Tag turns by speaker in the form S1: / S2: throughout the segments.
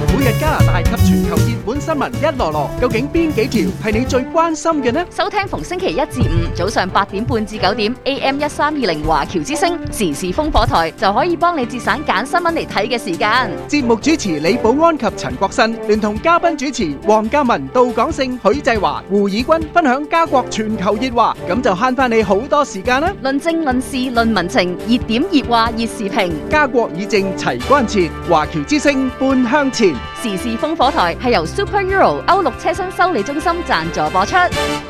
S1: 每日加拿大及全球熱門新聞一籮籮，究竟邊幾條係你最關心嘅呢？
S2: 收聽逢星期一至五早上8點半至9點 AM1320華僑之聲時事烽火台，就可以幫你節省揀新聞嚟睇嘅時間。
S1: 節目主持李寶安及陳國新，聯同嘉賓主持黃嘉文、杜廣勝、許濟華、胡以軍分享家國全球熱話，咁就慳翻你好多時間啦！
S2: 論政論事論民情，熱點熱話熱時評，
S1: 家國以正齊關切，華僑之聲半向前。
S2: 時事烽火台係由 Super Euro 歐陸車身修理中心贊助播出。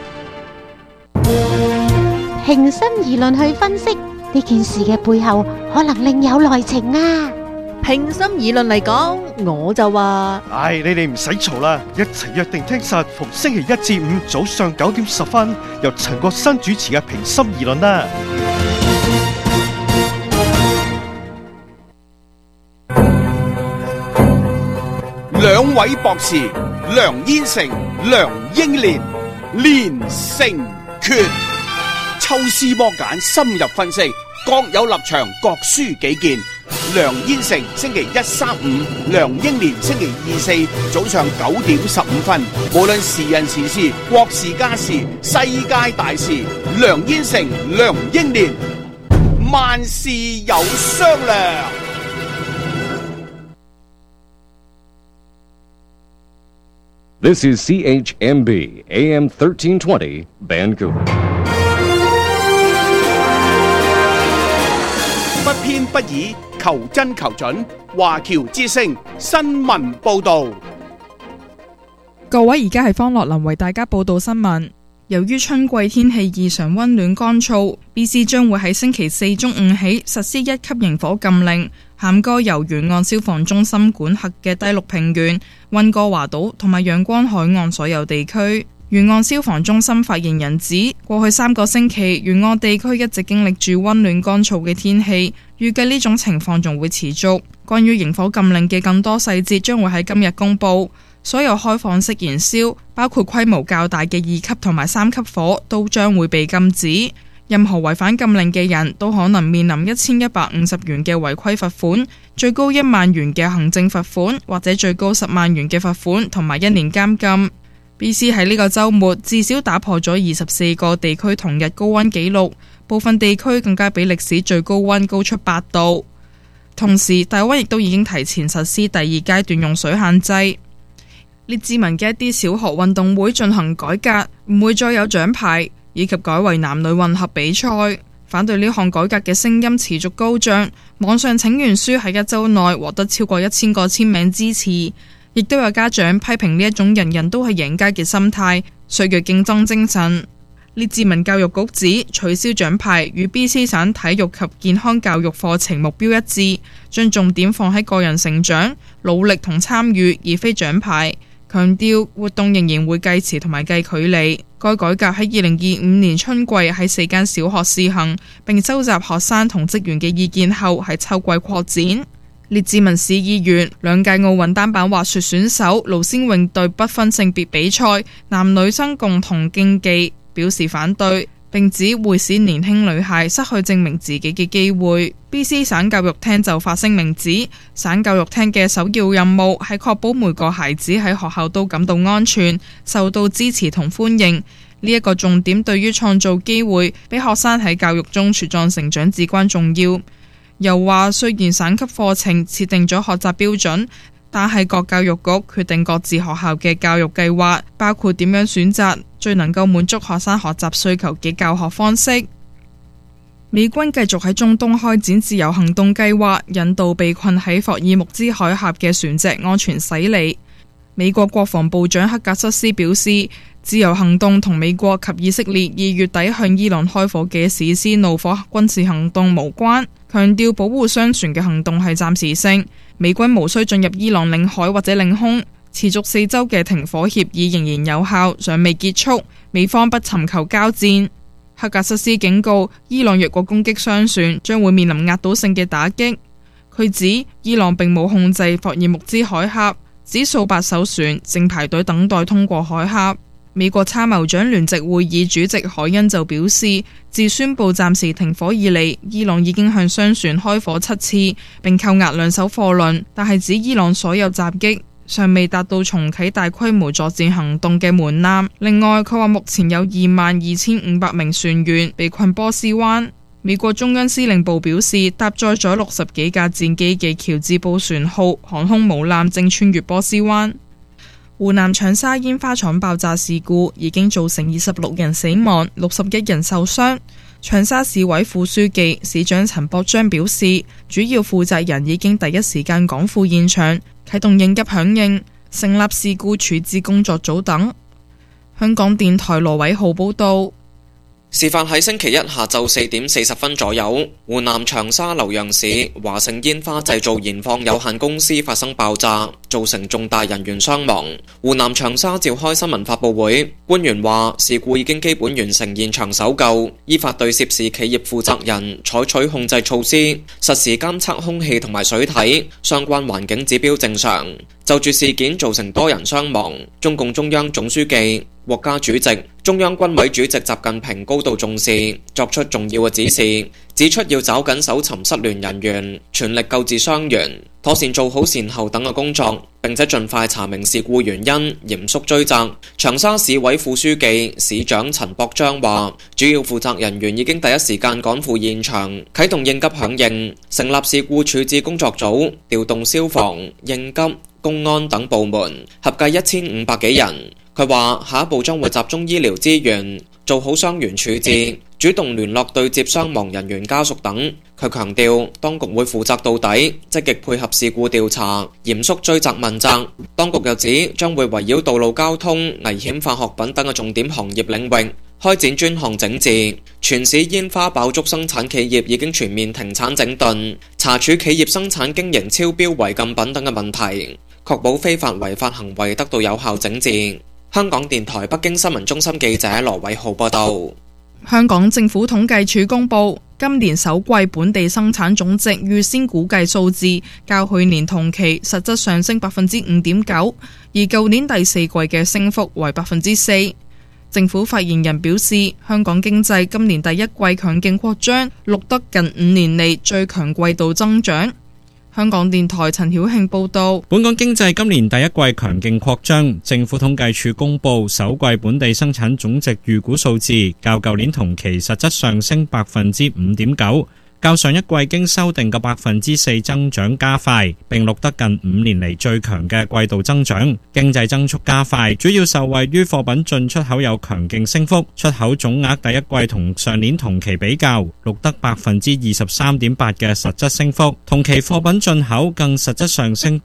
S3: 平心而論去分析呢件事嘅背後，可能另有內情啊！
S4: 平心而論嚟講，我就話：
S5: 你哋唔使嘈啦，一齊約定聽實逢星期一至五早上9點10分，由陳國新主持嘅平心而論啦。
S6: 兩位博士梁燕成、梁英蓮連成決，抽絲剝繭，深入分析，各有立場，各抒己見。梁燕成星期一、三、五，梁英蓮星期二、四早上9點15分。無論時人時事、國事家事、世界大事，梁燕成、梁英蓮萬事有商量。
S7: This is CHMB AM 1320 Vancouver。
S6: 不偏不倚，求真求準。華僑之聲新聞報道。
S8: 各位，而家係方樂林為大家報道新聞。由於春季天氣異常溫暖乾燥 ，BC 將會喺星期四中午起實施1級營火禁令，涵蓋由沿岸消防中心管轄嘅第6平原、溫哥華島同埋陽光海岸所有地區。沿岸消防中心發言人指，過去3個星期，沿岸地區一直經歷住溫暖乾燥嘅天氣，預計呢種情況仲會持續。關於營火禁令嘅更多細節將會喺今日公佈。所有開放式燃燒，包括規模較大嘅2級同埋3級火，都將會被禁止。任何違反禁令嘅人都可能面臨1150元嘅違規罰款，最高1萬元嘅行政罰款，或者最高10萬元嘅罰款同埋1年監禁。BC 喺呢個週末至少打破咗24個地區同日高溫紀錄，部分地區更加比歷史最高溫高出8度。同時，大溫亦都已經提前實施第2階段用水限制。列治文嘅一啲小學運動會進行改革，唔會再有獎牌，以及改為男女混合比賽。反對呢項改革嘅聲音持續高漲，網上請願書喺1週內獲得超過1000個簽名支持，亦都有家長批評呢一種人人都係贏家嘅心態，削弱競爭精神。列治文教育局指取消獎牌與 BC 省體育及健康教育課程目標一致，將重點放喺個人成長、努力同參與，而非獎牌。強調活動仍然會計時同埋計距離。該改革喺2025年春季喺4間小學試行，並收集學生同職員嘅意見後，喺秋季擴展。列治文市議員、2屆奧運單板滑雪選手盧先穎對不分性別比賽男女生共同競技表示反對，並指會使年輕女孩失去證明自己嘅機會。BC 省教育廳就發聲明指，省教育廳嘅首要任務係確保每個孩子喺學校都感到安全、受到支持同歡迎。呢一個重點對於創造機會俾學生喺教育中茁壯成長至關重要。又話雖然省級課程設定咗學習標準，但係各教育局決定各自學校嘅教育計劃，包括點樣選擇最能夠滿足學生學習需求嘅教學方式。美軍繼續喺中東開展自由行動計劃，引導被困喺霍爾木茲海峽嘅船隻安全駛離。美國國防部長克格瑟斯表示，自由行動同美國及以色列2月底向伊朗開火嘅史詩怒火軍事行動無關，強調保護商船嘅行動係暫時性，美軍無需進入伊朗領海或者領空。持續4週嘅停火協議仍然有效，尚未結束，美方不尋求交戰。克格瑟斯警告，伊朗若果攻擊商船，將會面臨壓倒性嘅打擊。佢指伊朗並冇控制霍爾木茲海峽，指數百艘船正排隊等待通過海峽。美國參謀長聯席會議主席海恩就表示，自宣布暫時停火以嚟，伊朗已經向商船開火7次，並扣押2艘貨輪，但係指伊朗所有襲擊尚未達到重啟大規模作戰行動嘅門檻。另外，佢話目前有22,500名船員被困波斯灣。美國中央司令部表示，搭載咗60幾架戰機嘅喬治布船號航空母艦正穿越波斯灣。湖南長沙煙花廠爆炸事故已經造成26人死亡、61人受傷。長沙市委副書記、市長陳博章表示，主要負責人已經第一時間趕赴現場，啟動應急響應，成立事故處置工作組等。香港電台羅偉浩報道。
S9: 事發喺星期一下晝4點40分左右，湖南長沙瀏陽市華盛煙花製造研放有限公司發生爆炸，造成重大人員傷亡。湖南長沙召開新聞發佈會，官員話事故已經基本完成現場搜救，依法對涉事企業負責人採取控制措施，實時監測空氣同埋水體，相關環境指標正常。就住事件造成多人傷亡，中共中央總書記、國家主席、中央軍委主席習近平高度重視，作出重要嘅指示，指出要抓緊搜尋失聯人員，全力救治傷員，妥善做好善後等嘅工作，並且盡快查明事故原因，嚴肅追責。長沙市委副書記、市長陳博章話，主要負責人員已經第一時間趕赴現場，啟動應急響應，成立事故處置工作組，調動消防、應急、公安等部門，合計1500幾人。佢話下一步將會集中醫療資源，做好傷員處置，主動聯絡對接傷亡人員家屬等。佢強調，當局會負責到底，積極配合事故調查，嚴肅追責問責。當局又指將會圍繞道路交通、危險化學品等嘅重點行業領域開展專項整治。全市煙花爆竹生產企業已經全面停產整頓，查處企業生產經營超標違禁品等嘅問題，確保非法違法行為得到有效整治。香港電台北京新聞中心記者羅偉浩報道。
S8: 香港政府統計處公布，今年首季本地生產總值預先估計數字較去年同期實質上升5.9%，而舊年第四季嘅升幅為4%。政府發言人表示，香港經濟今年第一季強勁擴張，錄得近5年嚟最強季度增長。香港電台陳曉慶報道，
S10: 本港經濟今年第一季強勁擴張，政府統計處公布首季本地生產總值預估數字，較舊年同期實質上升5.9%，較上一季經修訂嘅4%增長加快，並錄得近5年嚟最強嘅季度增長。經濟增速加快，主要受惠於貨品進出口有強勁升幅，出口總額第一季同上年同期比較錄得23.8%嘅實質升幅，同期貨品進口更實質上升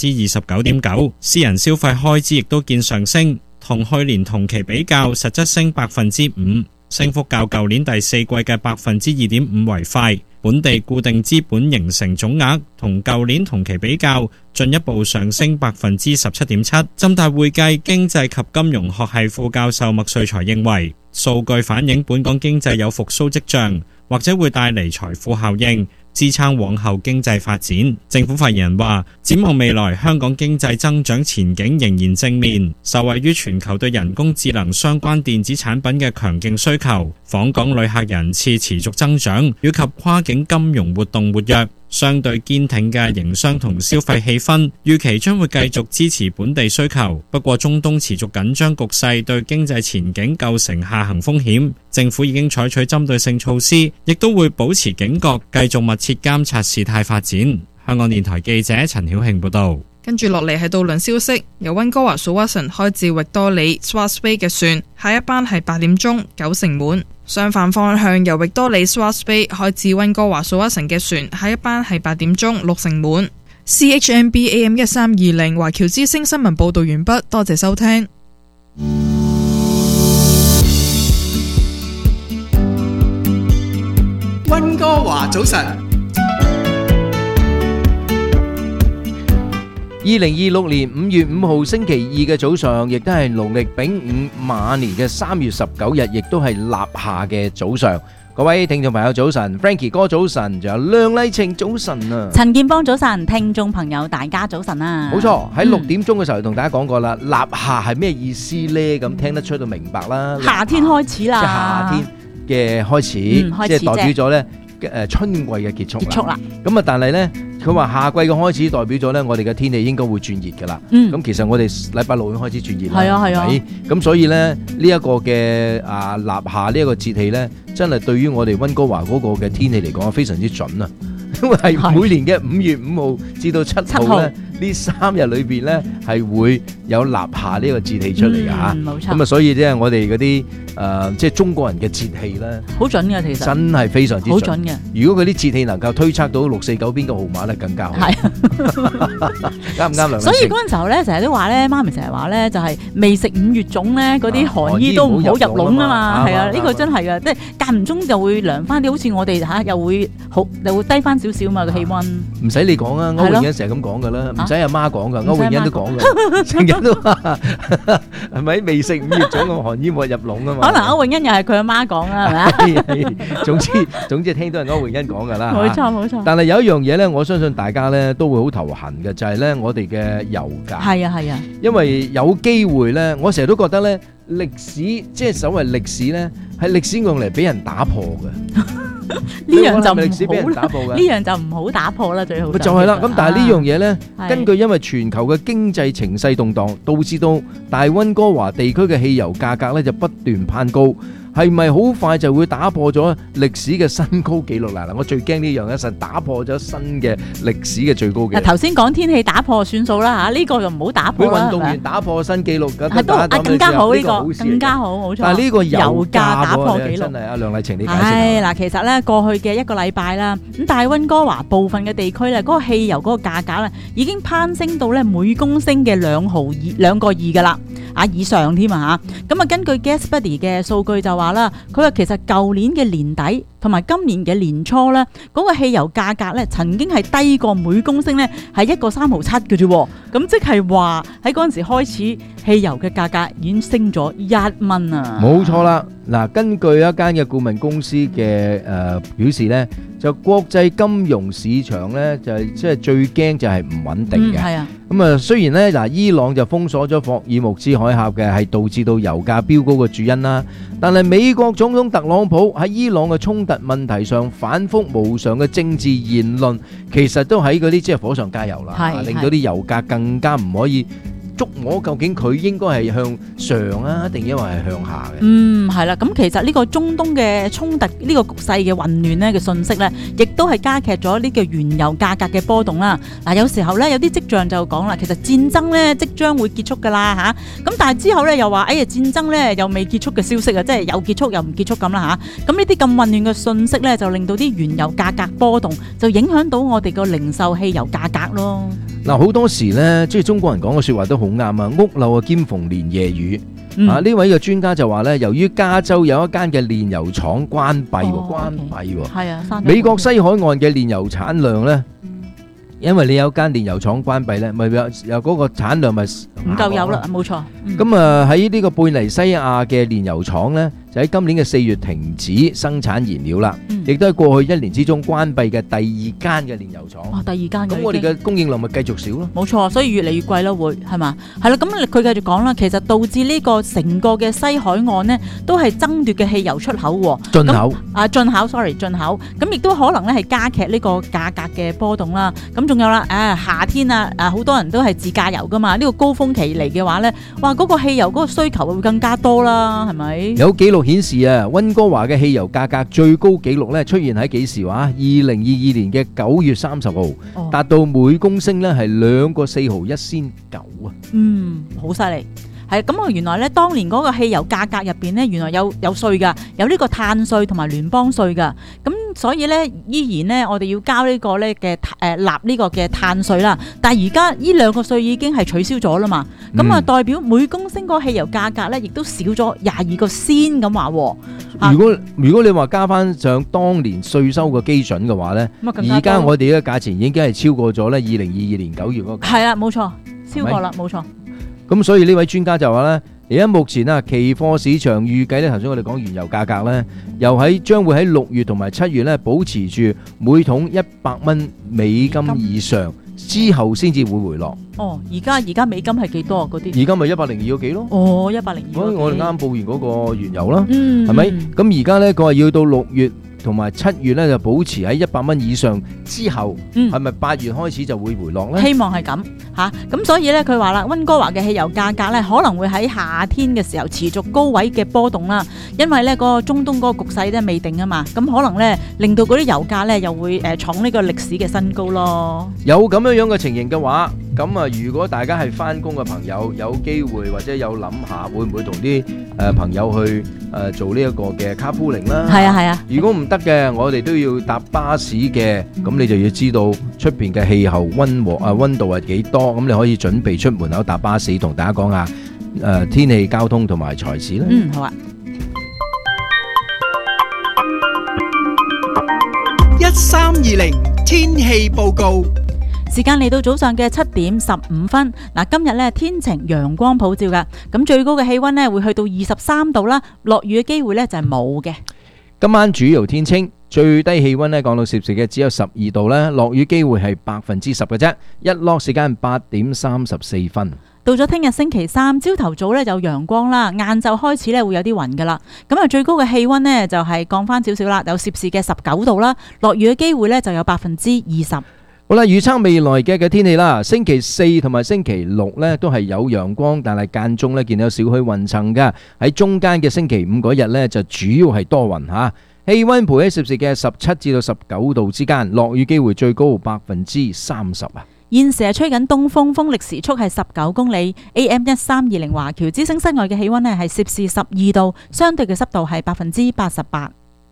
S10: 29.9%。私人消費開支亦都見上升，同去年同期比較實質升5%，升幅較舊年第四季嘅2.5%為快。本地固定資本形成總額同舊年同期比較進一步上升17.7%。浸大會計經濟及金融學系副教授麥瑞才認為，數據反映本港經濟有復甦跡象，或者會帶嚟財富效應，支撐往後經濟發展。政府發言人話，展望未來，香港經濟增長前景仍然正面，受惠於全球對人工智能相關電子產品嘅強勁需求，訪港旅客人次持續增長，以及跨境金融活動活躍，相對堅挺嘅營商同消費氣氛，預期將會繼續支持本地需求。不過中東持續緊張局勢對經濟前景構成下行風險，政府已經採取針對性措施，亦都會保持警覺，繼續密切監察事態發展。香港電台記者陳曉慶報道。
S8: 跟住落嚟係渡輪消息，由溫哥華蘇瓦臣開至域多里 Swartz Bay 嘅船，下一班係8點鐘，9成滿。相反方向由域多里 Swartz Bay 開至溫哥華蘇瓦臣嘅船，下一班係8點鐘，6成滿。CHMB AM 1320華僑之聲新聞報道完畢，多謝收聽。
S1: 溫哥華早晨。
S11: 2026年5月5號星期二嘅早上，亦都係農曆丙午馬年嘅3月19日，亦都係立夏嘅早上。各位聽眾朋友早晨 ，Frankie 哥早晨，仲有梁麗晴早晨啊，
S12: 陳建邦早晨，聽眾朋友大家早晨啊。
S11: 冇錯，喺6點鐘嘅時候同大家講過啦，立夏係咩意思呢？咁聽得出到明白啦。
S12: 夏天開始啦，
S11: 即係夏天嘅開始，即係代表咗呢春季嘅結束啦。咁啊，但係呢， 佢話夏季嘅開始代表咗咧，我哋嘅天氣應該會轉熱㗎啦。咁其實我哋禮拜六已經開始轉熱啦。
S12: 係啊係啊。
S11: 咁所以咧呢一個嘅立夏呢一個節氣咧，真係對於我哋溫哥華嗰個嘅天氣嚟講非常之準啊！因為係每年嘅5月5號至到7號咧，呢3日裏邊咧係會有立夏呢個節氣出嚟㗎嚇。
S12: 冇錯。
S11: 咁啊，所以即係我哋嗰啲即係中國人嘅節氣咧，
S12: 好準嘅其實。真
S11: 係非常之
S12: 好準嘅。如
S11: 果嗰啲節氣能夠推測到649邊個號碼咧，更加好。係。啱唔啱梁麗？
S12: 所以嗰陣時候咧，成日都話咧，媽咪成日話咧，就係未食5月粽咧，嗰啲寒衣都唔好入籠啊嘛。係啊，呢個真係嘅，即係間唔中就會涼翻啲，好似我哋嚇又會低翻少少嘛個氣温。唔
S11: 使你講啊，歐永欣成日咁講㗎啦，唔使阿媽講㗎，歐永欣都講㗎，成日都話係咪未食5月粽個寒衣冇入籠啊嘛？
S12: 可能歐永欣又係佢阿媽講啦，係咪？
S11: 總之聽到係歐永欣講㗎啦。
S12: 冇錯冇錯。
S11: 但係有一樣嘢咧，我相信大家咧都會好頭痕嘅，就係咧我哋嘅油價。係啊係啊。因為有機會咧，我成日都覺得咧歷史即係所謂歷史咧，係歷史用嚟俾人打破嘅。
S12: 呢樣就唔
S11: 歷史俾人打破嘅，
S12: 呢樣就唔好打破啦，最好。
S11: 就係啦，咁但係呢樣嘢咧，根據因為全球嘅經濟情勢動盪，導致到大溫哥華地區嘅汽油價格咧就不斷攀高。係咪好快就會打破咗歷史嘅新高紀錄啦？嗱，我最驚呢樣嘢，實打破咗新嘅歷史嘅最高紀錄。
S12: 頭先講天氣打破算數啦嚇，呢個就唔好打破啦。
S11: 運動員打破新紀錄，
S12: 更加好呢個，更加好冇錯。
S11: 但係呢個油價
S12: 打破紀錄
S11: 真係阿梁麗晴你解釋。
S12: 係嗱，其實咧過去嘅一個禮拜啦，咁大溫哥華部分嘅地區咧，嗰個汽油嗰個價格咧已經攀升到咧每公升嘅2個2㗎啦。以上添啊嚇，咁啊根據 GasBuddy 嘅數據就話啦，佢話其實舊年嘅年底同埋今年嘅年初咧，嗰個汽油價格咧曾經係低過每公升咧係1個3毫7嘅啫，咁即係話喺嗰陣時開始汽油嘅價格已經升咗1蚊啊！
S11: 冇錯啦，嗱，根據一間嘅顧問公司嘅表示咧，就國際金融市場咧就係即係最驚就係唔穩定嘅。係啊。咁啊，雖然咧嗱，伊朗就封鎖咗霍爾木茲海峽嘅係導致到油價飆高嘅主因啦，但係美國總統特朗普喺伊朗嘅衝突問題上反覆無常嘅政治言論，其實都喺嗰啲即係火上加油啦，令到啲油價更加唔可以捉摸，究竟佢應該係向上啊，定因為係向下嘅？
S12: 係啦，咁其實呢個中東嘅衝突呢個局勢嘅混亂咧嘅信息咧，亦都係加劇咗呢個原油價格嘅波動啦。嗱，有時候咧有啲跡象就講啦，其實戰爭咧即將會結束㗎啦嚇。咁但係之後咧又話，哎呀戰爭咧又未結束嘅消息啊，即係有結束又唔結束咁啦嚇。咁呢啲咁混亂嘅信息咧，就令到啲原油價格波動，就影響到我哋個零售汽油價格咯。
S11: 嗱，好多時咧，即係中國人講嘅説話都好啱啊！屋漏啊兼逢連夜雨。呢位嘅專家就話咧，由於加州有一間嘅煉油廠關閉喎，
S12: 係啊，
S11: 美國西海岸嘅煉油產量咧，因為你有間煉油廠關閉咧，咪有嗰個產量咪
S12: 唔夠油啦，冇錯。
S11: 咁啊喺呢個貝尼西亞嘅煉油廠咧，就喺今年嘅4月停止生產燃料啦，亦都係過去1年之中關閉嘅第二間嘅煉油廠。
S12: 第二間
S11: 咁我哋嘅供應量咪繼續少咯？
S12: 冇錯，所以越嚟越貴咯，會係嘛？係啦，咁佢繼續講啦，其實導致呢個成個嘅西海岸呢，都係爭奪嘅汽油出口喎。進口，咁亦都可能咧係加劇呢個價格嘅波動啦。咁仲有啦，夏天啊，好多人都係自駕遊噶嘛，呢個高峰期嚟嘅話咧，哇，嗰個汽油嗰個需求會更加多啦，係咪？
S11: 有記錄顯示啊，溫哥華嘅汽油價格最高紀錄咧出現喺幾時話？2022年嘅9月30號，達到每公升咧係2個4毫1仙9啊！
S12: 好犀利。係咁啊！原來咧，當年嗰個汽油價格入邊咧，原來有稅㗎，有呢個碳稅同埋聯邦稅㗎。咁所以咧，依然咧，我哋要交呢個咧嘅納呢個嘅碳稅啦。但係而家呢兩個稅已經係取消咗啦嘛。咁啊，代表每公升嗰個汽油價格咧，亦都少咗22個仙咁話。
S11: 如果你話加翻上當年稅收嘅基準嘅話咧，而家我哋嘅價錢已經係超過咗咧2022年9月嗰個。
S12: 係啊，冇錯，超過啦，冇錯。
S11: 咁所以呢位專家就話咧，而家目前啊，期貨市場預計咧，頭先我哋講原油價格咧，將會喺6月同埋7月咧，保持住每桶$100美金以上，之後先至會回落。
S12: 而家美金係幾多啊？嗰啲？
S11: 而家咪102個幾咯。
S12: 102個幾。
S11: 我哋啱報完嗰個原油啦，係咪？咁而家咧，佢話要到6月同埋7月咧就保持喺100蚊以上之後，係咪8月開始就會回落呢？
S12: 希望係咁嚇，咁所以咧佢話啦，溫哥華嘅汽油價格咧可能會喺夏天嘅時候持續高位嘅波動啦，因為咧嗰個中東嗰個局勢咧未定啊嘛，咁可能咧令到嗰啲油價咧又會創呢個歷史嘅新高咯。
S11: 有咁樣嘅情形嘅話，咁啊如果大家係返工嘅朋友，有機會或者有諗下會唔會同啲朋友去做呢一個嘅 carpooling 啦？
S12: 係啊。
S11: 如果唔得嘅，我哋都要搭巴士嘅，咁你就要知道出邊嘅氣候溫度係幾多，咁你可以準備出門口搭巴士，同大家講下天氣、交通同埋財事啦。
S12: 好啊。
S1: 1320天氣報告。
S12: 時間嚟到早上嘅7點15分。嗱，今日咧天晴陽光普照噶，咁最高嘅氣溫咧會去到23度啦，落雨嘅機會咧就係冇嘅。
S11: 今晚主要天清，最低氣溫咧降到攝氏嘅只有12度咧，落雨機會係10%嘅啫。日落時間8點34分。
S12: 到咗聽日星期三，朝頭早咧就陽光啦，晏晝開始咧會有啲雲噶啦。咁啊，最高嘅氣溫呢就係降翻少少啦，有攝氏嘅19度啦，落雨嘅機會咧就有20%。
S11: 好啦，預測未來嘅天氣啦，星期4同埋星期6呢都係有陽光，但係間中呢見到少許雲層噶。喺中間嘅星期5嗰日呢就主要係多雲吓，氣溫徘喺攝氏嘅17至到19度之間，落雨機會最高30%啊。
S12: 現時係吹緊東風，風力時速係19公里。AM1320華僑之聲室外嘅氣溫呢係攝氏12度，相對嘅濕度係88%。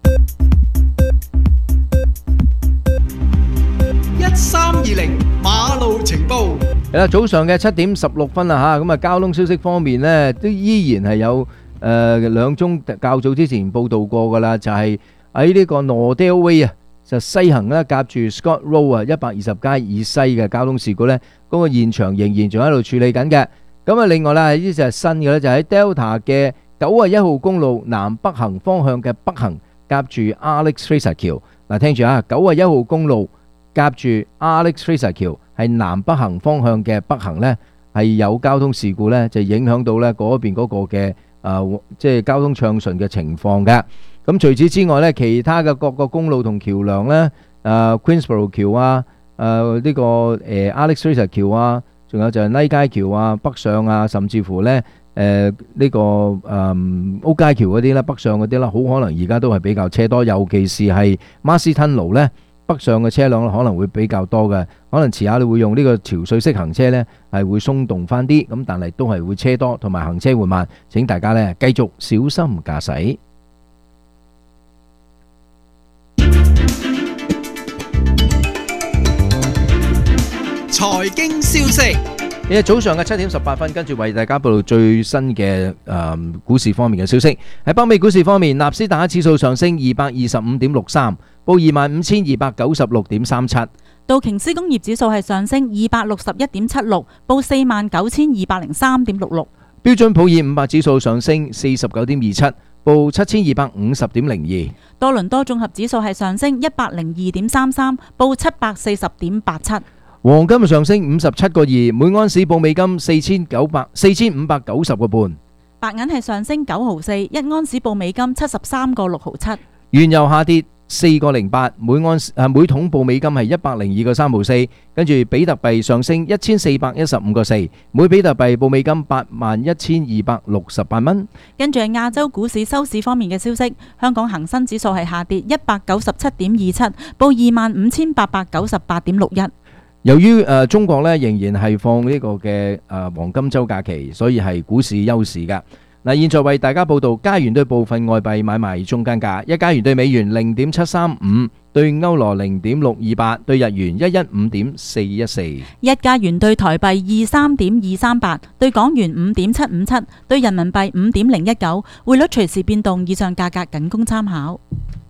S1: 1320馬路情報。
S11: 係啦，早上嘅7點16分啦吓，咁啊交通消息方面呢，都依然係有2宗較早之前報道過噶啦，就係喺呢個 Nordale Way 啊，就西行啦，夾住 Scott Road 啊120街以西嘅交通事故呢，嗰個現場仍然仲喺度處理緊嘅。咁啊，另外啦，呢就係新嘅咧，就喺 Delta 嘅91號公路南北行方向嘅北行，夾住 Alex Fraser 橋。嗱，聽住啊，91號公路夾住 Alex Fraser 橋係南北行方向嘅北行呢，係有交通事故呢，就影響到呢嗰邊嗰個嘅即係交通暢順嘅情況嘅。咁除此之外呢，其他嘅各個公路同橋梁呢，Queensborough 橋啊，呢個Alex Fraser 橋啊，仲有就係拉街橋啊，北上啊，甚至乎呢呢個屋街橋嗰啲呢，北上嗰啲啦，好可能而家都係比較車多，尤其是係 Marcy Tunnel 呢。北上嘅車輛可能會比較多嘅，可能遲下你會用呢個潮水式行車呢，係會鬆動翻啲，咁但係都係會車多同埋行車緩慢，請大家呢繼續小心駕駛。
S1: 財經消息。
S11: 早上嘅7點18分，跟住為大家報道最新嘅股市方面嘅消息。喺北美股市方面，納斯達克指數上升225.63，報25,296.37。
S12: 道瓊斯工業指數係上升261.76，報49,203.66。
S11: 標準普爾500指數上升49.27，報7,250.02。
S12: 多倫多綜合指數係上升102.33，報740.87。
S11: 黃金上升57個2，每安士報美金4,590個半。
S12: 白銀係上升9毫4，一安士報美金73個6毫7。
S11: 原油下跌4個08，每桶報美金係102個3毫4。跟住比特幣上升1415個4，每比特幣報美金81,268蚊。
S12: 跟住係亞洲股市收市方面嘅消息，香港恒生指數係下跌197.27，報25,898.61。
S11: 由於中國咧仍然係放呢個嘅黃金週假期，所以係股市休市噶。嗱，現在為大家報道加元對部分外幣買賣中間價：一加元對美元0.735，對歐羅0.628，對日元115.414。
S12: 一加元對台幣23.238，對港元5.757，對人民幣5.019。匯率隨時變動，以上價格僅供參考。